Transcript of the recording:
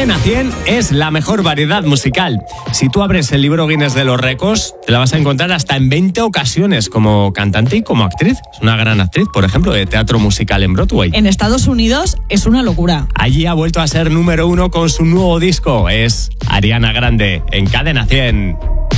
Cadena 100 es la mejor variedad musical. Si tú abres el libro Guinness de los récords, te la vas a encontrar hasta en 20 ocasiones como cantante y como actriz. Es una gran actriz, por ejemplo, de teatro musical en Broadway. En Estados Unidos es una locura. Allí ha vuelto a ser número 1 con su nuevo disco. Es Ariana Grande en Cadena 100.